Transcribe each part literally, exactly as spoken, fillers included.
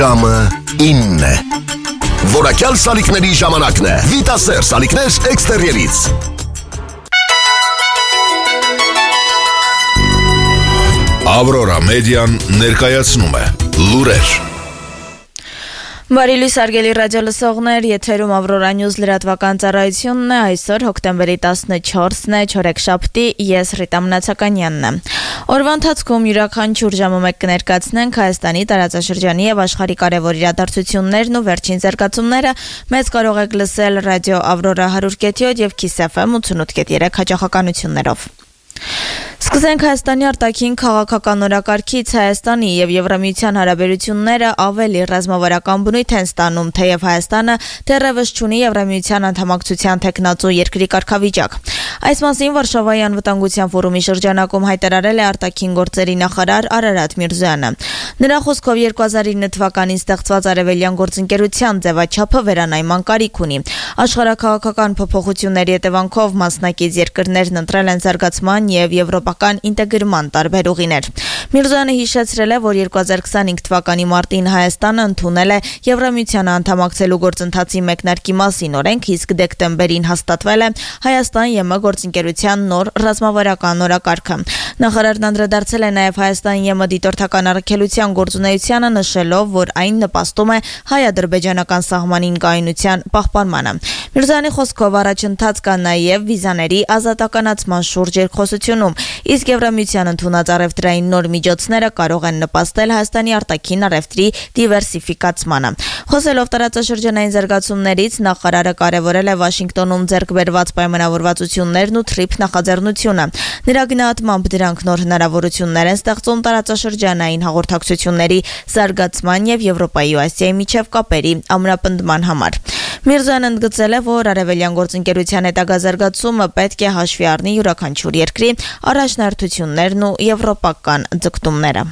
Ժամը ինը Որակյալ սալիկների ժամանակն է Վիտասեր սալիկներ էքստերիերից Ավրորա մեդիան ներկայացնում է լուրեր Բարի լույս արգելի ռադիո լսողներ, եթերում Ավրորա Նյուզ լրատվական ծառայությունն է, այսօր հոկտեմբերի տասնչորսն է, չորեքշաբթի, ես Ռիտա Մնացականյանն եմ։ Օրվա ընթացքում յուրաքանչյուր ժամը մեկ կներկայացնենք Հայաստանի տարածաշրջանի եւ աշխարհի կարևոր իրադարձություններն ու վերջին զարգացումները։ Մեզ կարող եք լսել ռադիո Ավրորա one hundred point seven եւ Kiss F M eighty-eight point three հաճախականություններով։ Սկսենք Հայաստանի արտաքին քաղաքական օրակարգից Հայաստանի եւ Եվրամիության հարաբերությունները ավելի ռազմավարական բնույթ են ստանում, թեև Հայաստանը դեռևս չունի Եվրամիության անդամակցության տեխնացու երկրի կարգավիճակ։ Այս մասին Վարշավայի անվտանգության ֆորումի շրջանակում հայտարարել է արտաքին գործերի նախարար Արարատ Միրզոյանը։ Նրա խոսքով two thousand nine թվականին ստեղծված արևելյան գործընկերության ձևաչափը վերանայման կարիք ունի։ Աշխարհաքաղաքական փոփոխությունների հետևանքով մասնակից երկրներն ընտրել են զարգացման եւ եվրոպական ինտեգրման տարբեր ուղիներ։ Միրզոյանը հիշեցրել է, որ two thousand twenty-five թվականի մարտին Հայաստանը ընդունել է Եվրամիությանը անդամակցելու գործընթացի մեկնարկի մասին օրենք, իսկ դեկտեմբերին հաստատվել է Հայաստան-ԵՄ գործընկերության նոր ռազմավարական օրակարգը։ Նախարարն անդրադարձել է նաև Հայաստան-ԵՄ դիտորդական առաքելության գործունեությանը, նշելով, որ այն նպաստում է հայ-ադրբեջանական սահմանին կայունության պահպանմանը։ Միրզոյանի խոսքով առաջընթաց կա նաև վիզաների ազատականացման շուրջ երկխոսությունում, իսկ Եվրամիության ընդունած առևտրային նոր միջոցները կարող են նպաստել Հայաստանի արտաքին առևտրի դիվերսիֆիկացմանը։ Խոսելով տարածաշրջանային զարգացումներից, նախարարը կարևորել է Վաշինգտոնում ձեռք բերված պայմանավորվածություններն ու թրիփ նախաձեռնությունը։ Նրա գնահատմամբ դրանք նոր հնարավորություններ են ստեղծում տարածաշրջանային հաղորդակցությունների զարգացման եւ Եվրոպայի ու Ասիայի միջև կապերի ամրապնդման համար։ Միրզոյանը ընդգծել է, որ արևելյան գործընկերության հետագա զարգացումը պետք է հաշվի առնի յուրաքանչյուր երկրի առաջնահերթություններն ու եվրոպական ձգտումները։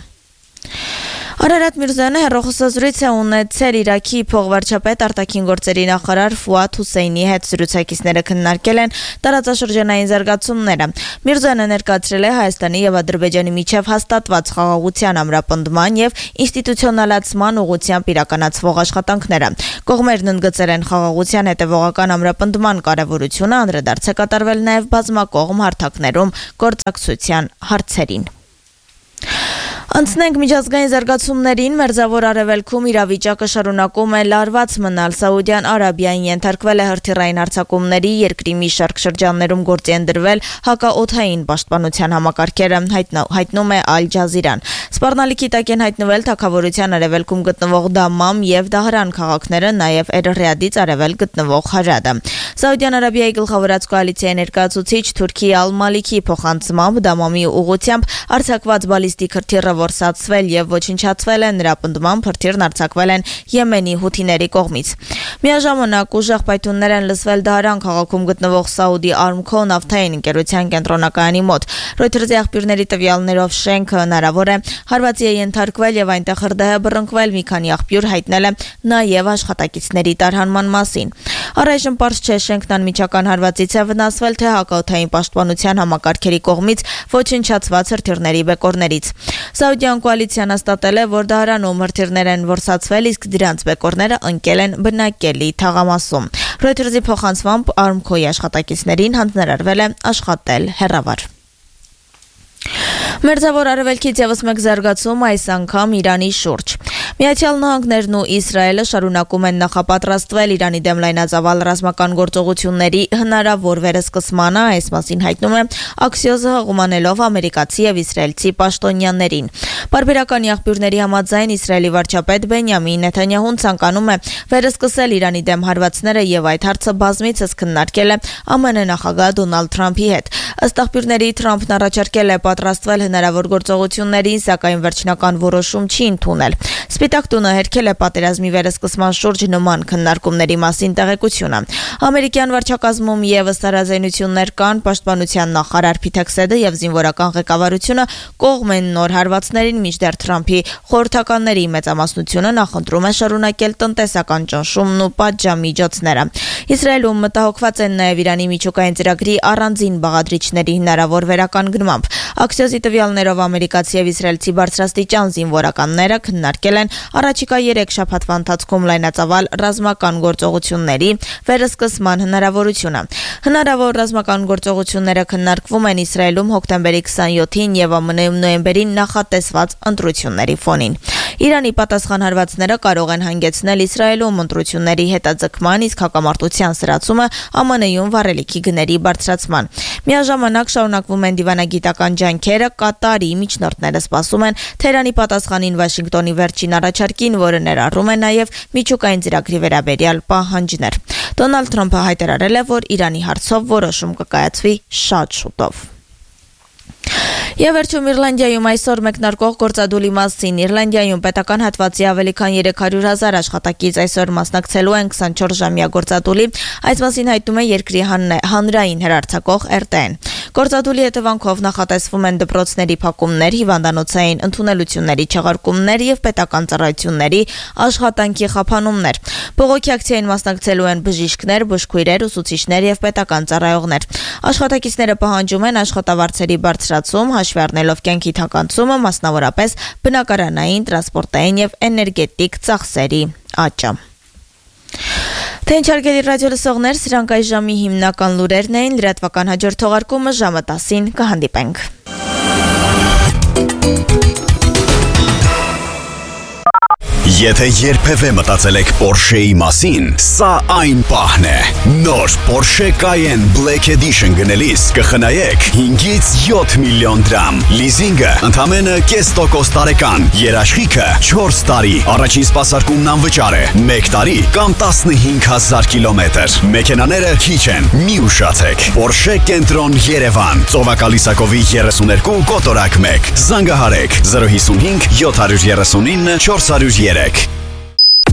Արարատ Միրզոյանը հեռախոսազրույց է ունեցել Իրաքի փոխվարչապետ արտաքին գործերի նախարար Ֆուադ Հուսեյնի հետ զրուցակիցները քննարկել են տարածաշրջանային զարգացումները։ Միրզոյանը ներկայացրել է Հայաստանի եւ Ադրբեջանի միջև հաստատված խաղաղության ամրապնդման եւ ինստիտուցիոնալացման ուղղությամբ իրականացվող աշխատանքները։ Կողմերն ընդգծել են խաղաղության հետևողական ամրապնդման կարեւորությունը, անդրադարձ է կատարվել նաեւ բազմակողմ հարթակներում գործակցության հարցերին։ Անցնենք միջազգային զարգացումներին, Մերձավոր Արևելքում իրավիճակը շարունակում է լարված մնալ։ Սաուդյան Արաբիային ենթարկվել է հրթիռային հարձակումների, երկրի մի շարք շրջաններում գործի են դրվել հակաօդային պաշտպանության համակարգերը, հայտնում է Ալ Ջազիրան։ Սպառնալիքի տակ են հայտնվել թագավորության արևելքում գտնվող Դամամ եւ Դահրան քաղաքները, նաեւ Էր-Ռիադից արևել գտնվող Հարադը։ Սաուդյան Արաբիայի գլխավորած կոալիցիայի ներկայացուցիչ Թուրքի Ալ-Մալիքի փոխանցմամբ Դամամի ուղղությամբ արձակված բալիստիկ հրթիռը որսացվել եւ ոչնչացվել է, նրա պնդմամբ հրթիռն արձակվել են Եմենի հութիների կողմից։ Միաժամանակ ուժեղ պայթյուններ են լսվել Դահրան քաղաքում գտնվող Saudi Aramco նավթային ընկերության կենտրոնակայանի մոտ։ Reuters-ի աղբյուրների տվյալներով շենքը հնարավոր է հարվածի է ենթարկվել եւ այնտեղ հրդեհ է բռնկվել, մի քանի աղբյուր հայտնել է նաեւ աշխատակիցների տարհանման մասին։ Առայժմ պարզ չէ շենքն անմիջական հարվածից է վնասվել, թե հակաօդային պաշտպանության համակարգերի կողմից ոչնչացված հրթիռների բեկորներից։ Սաուդյան կոալիցիան հաստատել է, որ Դահրանում հրթիռներ են որսացվել, իսկ դրանց բեկորները ընկել են բնակելի թաղամասում։ Reuters-ի փոխանցմամբ Aramco-ի աշխատակիցներին հանձնարարվել է աշխատել հեռավար։ Մերձավոր Արևելքից եւս մեկ զարգացում այս անգամ Իրանի շուրջ։ Միացյալ Նահանգներն ու Իսրայելը շարունակում են նախապատրաստվել Իրանի դեմ լայնածավալ ռազմական գործողությունների հնարավոր վերսկսմանը, այս մասին հայտնում է Axios-ը հղումանելով ամերիկացի եւ իսրայելցի պաշտոնյաներին։ Բարբերականի աղբյուրների համաձայն Իսրայելի վարչապետ Բենյամին Նեթանյահուն ցանկանում է վերսկսել Իրանի դեմ հարվածները եւ այդ հարցը բազմիցս քննարկել է ԱՄՆ նախագահ Դոնալդ Թրամփի հետ։ Ըստ աղբյուրների Թրամփն առաջարկել է պատրաստվել հնարավոր գործողություններին, սակայն վերջնական որոշում չի ընդունել։ Սպիտակ տունը հերքել է պատերազմի վերսկսման շուրջ նման քննարկումների մասին տեղեկությունը։ Ամերիկյան վարչակազմում եւս տարաձայնություններ կան, պաշտպանության նախարար Փիթ Հեքսեթը եւ զինվորական ղեկավարությունը կողմ են նոր հարվածներին, մինչդեռ Թրամփի խորհրդականների մեծամասնությունը նախընտրում է շարունակել տնտեսական ճնշումն ու պատժամիջոցները։ Իսրայելում մտահոգված են նաեւ Իրանի միջուկային ծրագրի առանձին բաղադրիչների հնարավոր վերականգնմամբ։ Axios-ի Հետևյալներով ամերիկացի եւ իսրայելցի բարձրաստիճան զինվորականները քննարկել են առաջիկա երեք շաբաթվա ընթացքում լայնածավալ ռազմական գործողությունների վերսկսման հնարավորությունը։ Հնարավոր ռազմական գործողությունները քննարկվում են Իսրայելում հոկտեմբերի քսանյոթին եւ ԱՄՆ-ում նոյեմբերին նախատեսված ընտրությունների ֆոնին։ Իրանի պատասխան հարվածները կարող են հանգեցնել Իսրայելում ընտրությունների հետաձգման, իսկ հակամարտության սրացումը ԱՄՆ-ում վառելիքի գների բարձրացման։ Միաժամանակ շարունակվում են դիվանագիտական ջանքերը, Կատարի միջնորդները սպասում են Թեհրանի պատասխանին Վաշինգտոնի վերջին առաջարկին, որը ներառում է նաև միջուկային ծրագրի վերաբերյալ պահանջներ։ Դոնալդ Թրամփը հայտարարել է, որ Իրանի հարցով որոշում կկայացվի շատ շուտով։ Եվ վերջում Իռլանդիայում այսօր մեկնարկող գործադուլի մասին։ Իռլանդիայում պետական հատվածի ավելի քան երեք հարյուր հազար աշխատակից այսօր մասնակցելու են քսանչորս ժամյա գործադուլի, այս մասին հայտնում է երկրի հանրային հեռարձակող R T N։ Գործադուլի հետևանքով նախատեսվում են դպրոցների փակումներ, հիվանդանոցային ընդունելությունների չեղարկումներ եւ պետական ծառայությունների աշխատանքի խափանումներ։ Բողոքի ակցիային մասնակցելու են բժիշկներ, բուժքույրեր, ուսուցիչներ եւ պետական ծառայողներ։ Աշխատակիցները պահանջում են աշխատավարձերի բարձրացում, հաշվի առնելով կյանքի թականցումը, մասնավորապես բնակարանային, տրանսպորտային եւ էներգետիկ ծախսերի աճը։ Թենչարգելի ռադիոլսողներ, սրանք այս ժամի հիմնական լուրերն էին, լրատվական հաջորդ թողարկումը ժամը տասին կհանդիպենք։ Եթե երբևէ մտածել եք Porsche-ի մասին, սա այն պահն է։ Նոր Porsche Cayenne Black Edition գնելիս կխնայեք հինգից յոթ միլիոն դրամ։ Լիզինգը ընդամենը կես տոկոս տարեկան, երաշխիքը չորս տարի, առաջին սպասարկումն անվճար է, մեկ տարի կամ տասնհինգ հազար կիլոմետր։ Մեքենաները քիչ են, մի ուշացեք։ Porsche Կենտրոն Երևան, Ծովակալի Սակովի երեսուներկու կոտորակ մեկ։ Զանգահարեք զրո հիսունհինգ յոթ երեսունինը չորս հարյուր երեք։